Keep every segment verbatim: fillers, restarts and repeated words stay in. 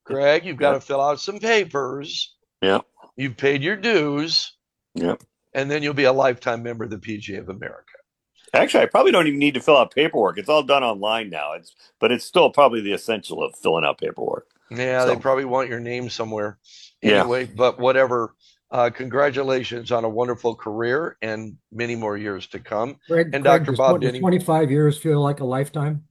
Craig, you've got Yeah. to fill out some papers. Yeah. You've paid your dues, Yeah. and then you'll be a lifetime member of the P G A of America. Actually, I probably don't even need to fill out paperwork. It's all done online now. It's but it's still probably the essential of filling out paperwork. Yeah, they So probably want your name somewhere yeah. anyway, but whatever. Uh, congratulations on a wonderful career and many more years to come. Craig, And Craig, doctor does Bob twenty, Denny, twenty-five years feel like a lifetime?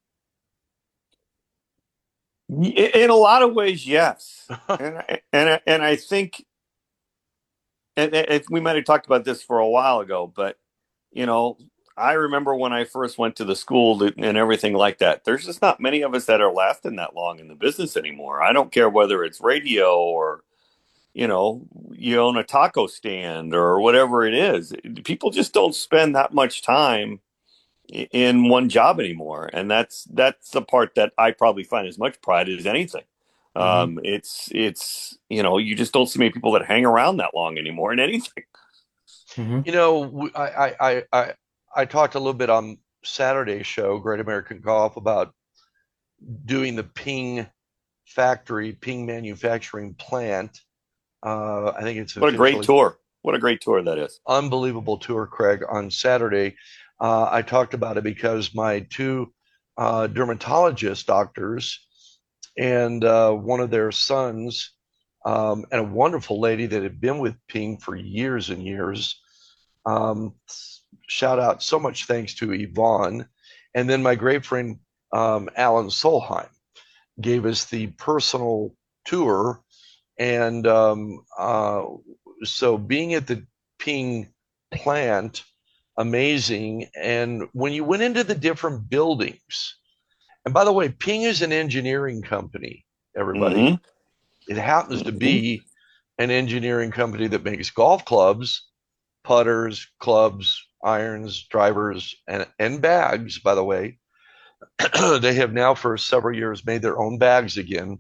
In a lot of ways, yes. And and and I think and, and we might have talked about this for a while ago, but you know, I remember when I first went to the school and everything like that. There's just not many of us that are lasting that long in the business anymore. I don't care whether it's radio or, you know, you own a taco stand or whatever it is. People just don't spend that much time in one job anymore, and that's that's the part that I probably find as much pride as anything. Hmm. Um, it's it's you know, you just don't see many people that hang around that long anymore in anything. Hmm. you know, I, I, I, I talked a little bit on Saturday's show, Great American Golf, about doing the Ping factory, Ping manufacturing plant. Uh, I think it's What a great officially tour! What a great tour that is. unbelievable tour, Craig, on Saturday. Uh, I talked about it because my two uh, dermatologist doctors and uh, one of their sons, um, and a wonderful lady that had been with Ping for years and years. Um, Shout out, so much thanks to Yvonne. And then my great friend um, Alan Solheim gave us the personal tour. And um, uh, so being at the Ping plant, amazing. And when you went into the different buildings, and by the way, Ping is an engineering company, everybody. Hmm. It happens to Hmm. be an engineering company that makes golf clubs, putters, clubs, irons, drivers, and, and bags, by the way. They have now, for several years, made their own bags again.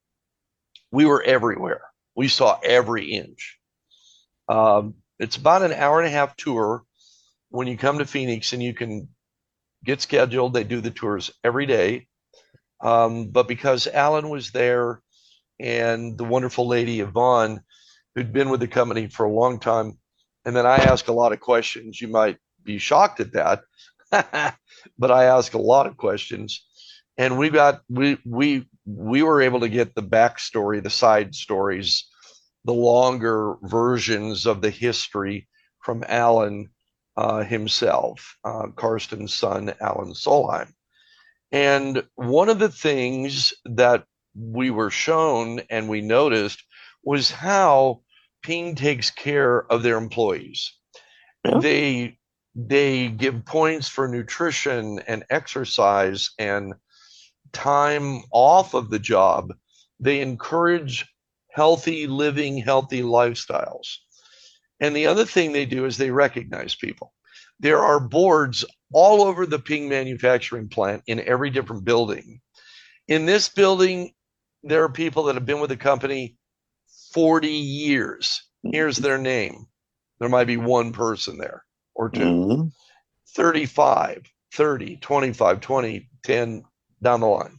We were everywhere. We saw every inch. Um, it's about an hour and a half tour when you come to Phoenix, and you can get scheduled. They do the tours every day. Um, but because Alan was there and the wonderful lady Yvonne, who'd been with the company for a long time, and then I ask a lot of questions. You might be shocked at that, but I ask a lot of questions, and we got we we we were able to get the backstory, the side stories, the longer versions of the history from Alan uh, himself, uh, Karsten's son, Alan Solheim. And one of the things that we were shown and we noticed was how Ping takes care of their employees. Yeah. They they give points for nutrition and exercise and time off of the job. They encourage healthy living, healthy lifestyles. And the other thing they do is they recognize people. There are boards all over the Ping manufacturing plant in every different building. In this building, there are people that have been with the company forty years. Here's their name. There might be one person there or two. Hmm. thirty-five, thirty, twenty-five, twenty, ten down the line.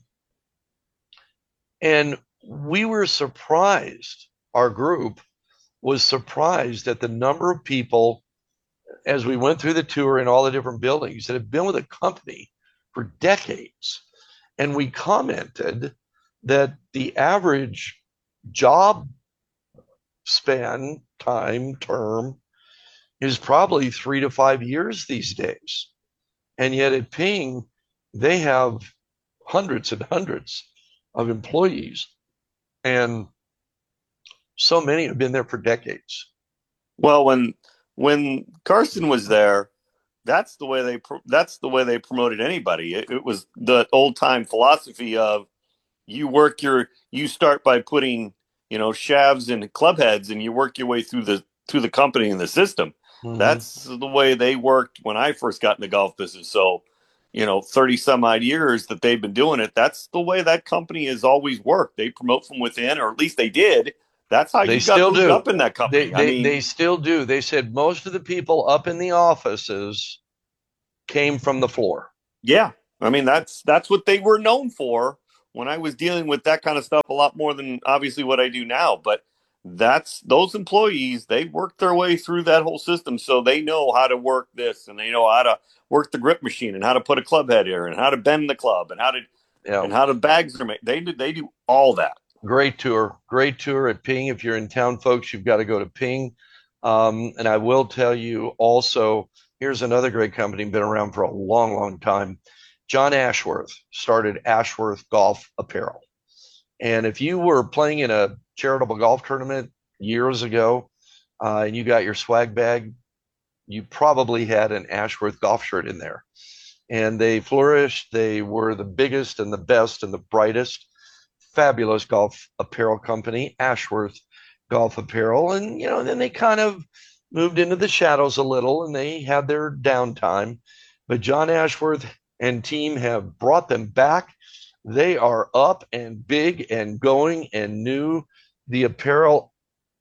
And we were surprised, our group was surprised at the number of people as we went through the tour in all the different buildings that have been with a company for decades. And we commented that the average job span, time, term is probably three to five years these days. And yet at Ping, they have hundreds and hundreds of employees. And so many have been there for decades. Well, when when Carson was there, that's the way they that's the way they promoted anybody. It, it was the old time philosophy of you work your you start by putting you know shavs in club heads and you work your way through the through the company and the system. Mm-hmm. That's the way they worked when I first got in the golf business. So, you know, thirty some odd years that they've been doing it, that's the way that company has always worked. They promote from within, or at least they did. That's how They you got still moved do. up in that They, company. I they, mean, they still do. They said most of the people up in the offices came from the floor. yeah. I mean that's that's what they were known for when I was dealing with that kind of stuff a lot more than obviously what I do now. But that's those employees, they work their way through that whole system. So they know how to work this and they know how to work the grip machine and how to put a club head here and how to bend the club and how to Yeah. and how the bags are made. They do they do all that. Great tour. Great tour at Ping. If you're in town, folks, you've got to go to Ping. Um, and I will tell you also, here's another great company, been around for a long, long time. John Ashworth started Ashworth Golf Apparel. And if you were playing in a charitable golf tournament years ago, uh, and you got your swag bag, you probably had an Ashworth golf shirt in there. And they flourished. They were the biggest and the best and the brightest. Fabulous golf apparel company, Ashworth Golf Apparel. And, you know, then they kind of moved into the shadows a little and they had their downtime. But John Ashworth and team have brought them back. They are up and big and going and new. The apparel,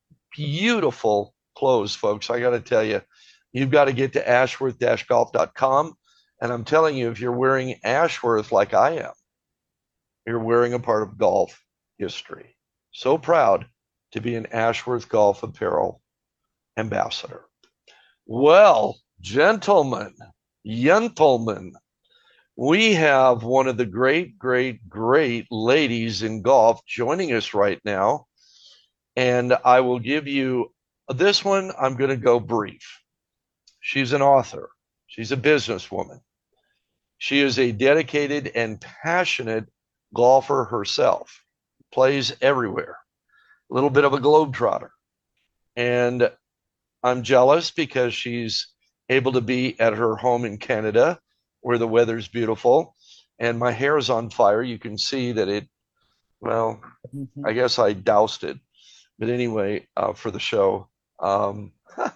beautiful clothes, folks. I got to tell you, you've got to get to ashworth dash golf dot com. And I'm telling you, if you're wearing Ashworth like I am, you're wearing a part of golf history. So proud to be an Ashworth Golf Apparel ambassador. Well, gentlemen, gentlemen, we have one of the great, great, great ladies in golf joining us right now. And I will give you this one. I'm going to go brief. She's an author. She's a businesswoman. She is a dedicated and passionate golfer herself, plays everywhere, a little bit of a globetrotter. And I'm jealous because she's able to be at her home in Canada where the weather's beautiful and my hair is on fire. You can see that it, well, mm-hmm. I guess I doused it. But anyway, uh, for the show, um,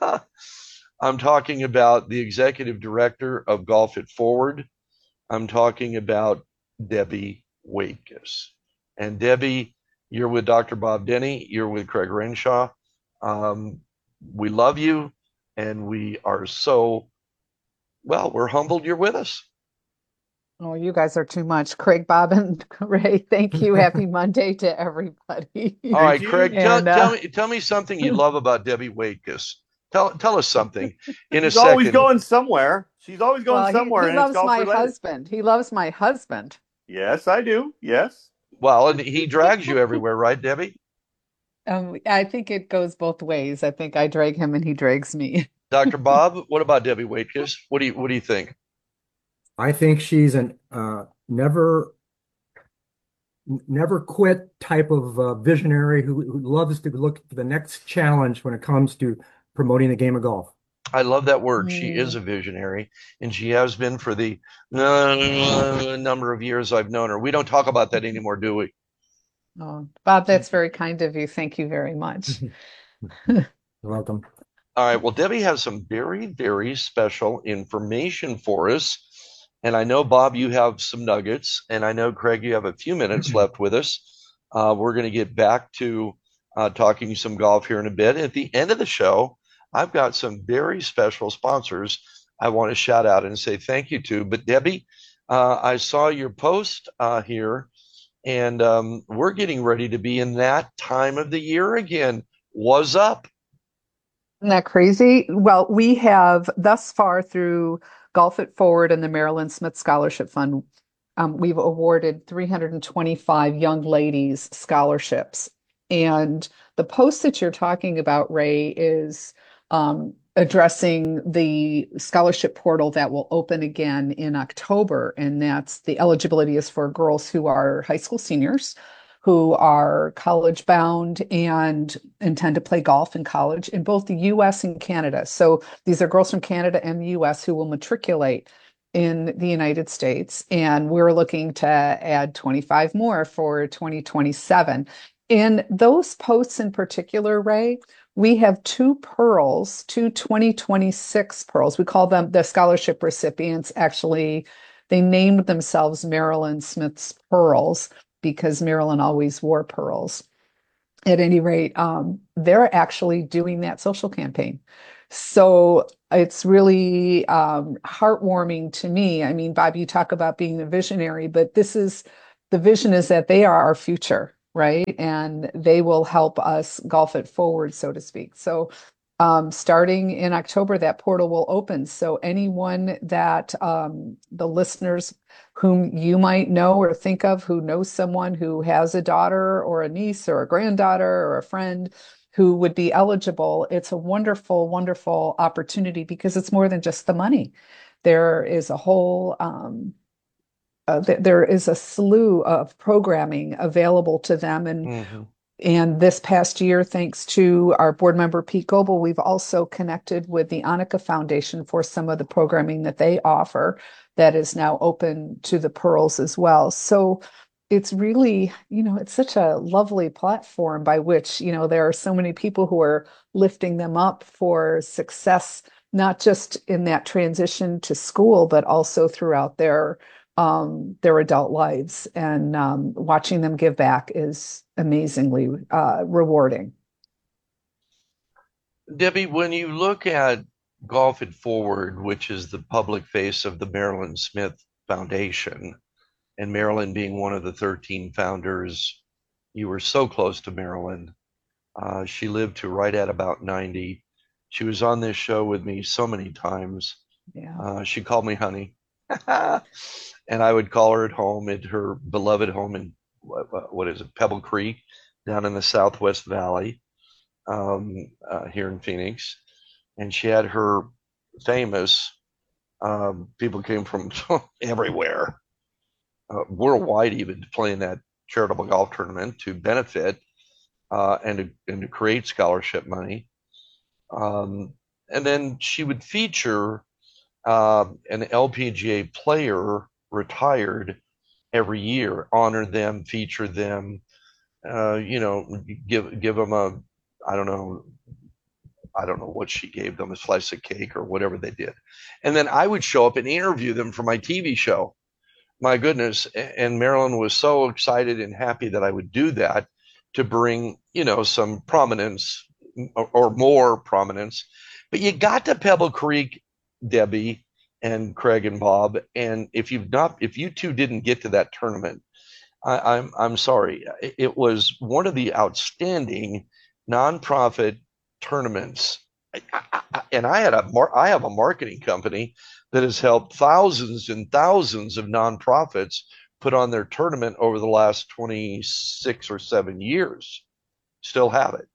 I'm talking about the executive director of Golf It Forward. I'm talking about Debbie Waitkus. And Debbie, you're with Doctor Bob Denny. You're with Craig Renshaw. Um, we love you, and we are so, well, we're humbled you're with us. Oh, you guys are too much. Craig, Bob, and Ray, thank you. Happy Monday to everybody. All right, Craig, tell, and, uh, tell me tell me something you love about Debbie Waitkus. Tell tell us something in a She's second. always going somewhere. She's always going well, somewhere. He, he and loves it's golf my related. husband. He loves my husband. Yes, I do. Yes. Well, and he drags you everywhere, right, Debbie? Um, I think it goes both ways. I think I drag him and he drags me. Doctor Bob, what about Debbie Waitkus? What do you what do you think? I think she's an uh, never never quit type of uh, visionary who, who loves to look for the next challenge when it comes to promoting the game of golf. I love that word. Mm. She is a visionary, and she has been for the uh, number of years I've known her. We don't talk about that anymore, do we? Oh, Bob, that's very kind of you. Thank you very much. You're welcome. All right. Well, Debbie has some very, very special information for us. And I know, Bob, you have some nuggets. And I know, Craig, you have a few minutes left with us. Uh, we're going to get back to uh, talking some golf here in a bit. At the end of the show, I've got some very special sponsors I want to shout out and say thank you to. But Debbie, uh, I saw your post uh, here, and um, we're getting ready to be in that time of the year again. What's up? Isn't that crazy? Well, we have thus far through Golf It Forward and the Marilyn Smith Scholarship Fund, um, we've awarded three hundred twenty-five young ladies scholarships. And the post that you're talking about, Ray, is um, addressing the scholarship portal that will open again in October. And that's the eligibility is for girls who are high school seniors, who are college bound and intend to play golf in college in both the U S and Canada. So these are girls from Canada and the U S who will matriculate in the United States. And we're looking to add twenty-five more for twenty twenty-seven. In those posts in particular, Ray, we have two pearls, two twenty twenty-six pearls. We call them the scholarship recipients. Actually, they named themselves Marilyn Smith's Pearls because Marilyn always wore pearls. At any rate, um, they're actually doing that social campaign. So it's really um, heartwarming to me. I mean, Bob, you talk about being a visionary, but this is the vision is that they are our future, right? And they will help us golf it forward, so to speak. So, um, starting in October, that portal will open. So, anyone that um, the listeners whom you might know or think of who knows someone who has a daughter or a niece or a granddaughter or a friend who would be eligible, it's a wonderful, wonderful opportunity because it's more than just the money. There is a whole um, uh, th- there is a slew of programming available to them. And Mm-hmm. and this past year, thanks to our board member Pete Goebel, we've also connected with the Annika Foundation for some of the programming that they offer that is now open to the Pearls as well. So it's really, you know, it's such a lovely platform by which, you know, there are so many people who are lifting them up for success, not just in that transition to school, but also throughout their um, their adult lives. And um, watching them give back is amazingly uh, rewarding. Debbie, when you look at Golf It Forward, which is the public face of the Marilyn Smith Foundation, and Marilyn being one of the thirteen founders, you were so close to Marilyn. Uh, she lived to right at about ninety. She was on this show with me so many times. Yeah. Uh, she called me honey. And I would call her at home at her beloved home in what, what is it, Pebble Creek, down in the Southwest Valley, um, uh, here in Phoenix. And she had her famous, um, people came from everywhere, uh, worldwide, even to play in that charitable golf tournament to benefit uh, and to, and to create scholarship money. Um, and then she would feature uh, an L P G A player retired every year, honor them, feature them, uh, you know, give give them a, I don't know, I don't know what she gave them, a slice of cake or whatever they did. And then I would show up and interview them for my T V show. My goodness. And Marilyn was so excited and happy that I would do that to bring, you know, some prominence or, or more prominence. But you got to Pebble Creek, Debbie and Craig and Bob. And if you've not, if you two didn't get to that tournament, I, I'm I'm sorry. It was one of the outstanding nonprofit tournaments. I, I, and I had a mar- I have a marketing company that has helped thousands and thousands of nonprofits put on their tournament over the last twenty-six or seven years. Still have it.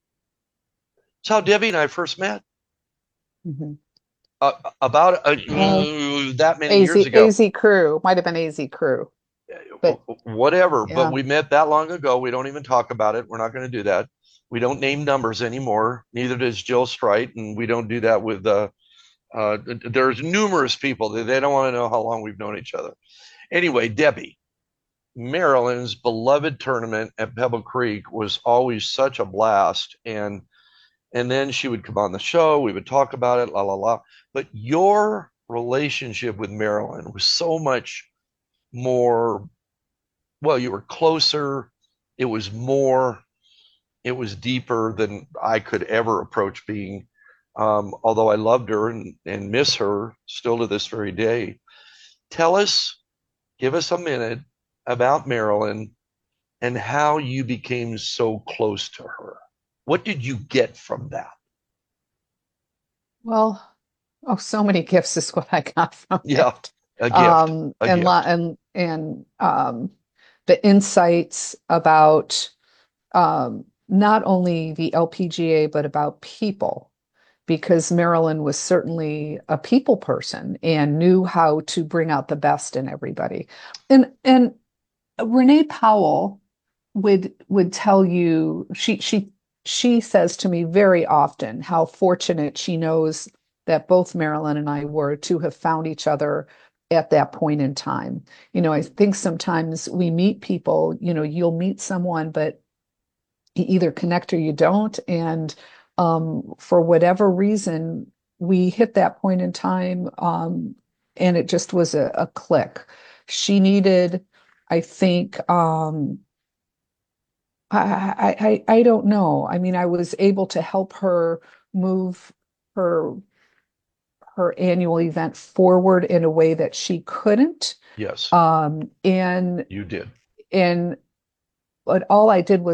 It's how Debbie and I first met. Mm-hmm. Uh, about uh, Well, that many AZ, years ago. AZ Crew might have been A Z Crew, but Whatever, but yeah. we met that long ago. We don't even talk about it. We're not going to do that. We don't name numbers anymore. Neither does Jill Strite, and we don't do that with. Uh, uh, there's numerous people that they don't want to know how long we've known each other. Anyway, Debbie, Maryland's beloved tournament at Pebble Creek was always such a blast, and and then she would come on the show. We would talk about it, la la la. But your relationship with Marilyn was so much more. Well, you were closer. It was more. It was deeper than I could ever approach being. Um, although I loved her and, and miss her still to this very day. Tell us, give us a minute about Marilyn and how you became so close to her. What did you get from that? Well, oh, so many gifts is what I got from Yeah, it. a gift, Um, a and la gift. and and um, the insights about um, not only the L P G A but about people, because Marilyn was certainly a people person and knew how to bring out the best in everybody. And and Renee Powell would would tell you she she she says to me very often how fortunate she knows that both Marilyn and I were to have found each other at that point in time. You know, I think sometimes we meet people, you know, you'll meet someone, but you either connect or you don't. And um, for whatever reason, we hit that point in time, um, and it just was a, a click. She needed, I think, um, I, I, I I don't know. I mean, I was able to help her move her her annual event forward in a way that she couldn't. Yes, Um, and you did. and but all I did was